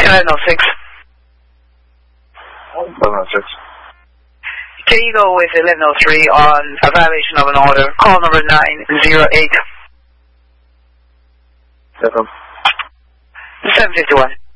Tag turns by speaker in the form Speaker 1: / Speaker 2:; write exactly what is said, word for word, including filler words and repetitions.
Speaker 1: eleven oh six.
Speaker 2: eleven oh six.
Speaker 1: There you go with eleven oh three on a violation of an order. Call number nine zero eight.
Speaker 2: Seven.
Speaker 1: seven fifty-one.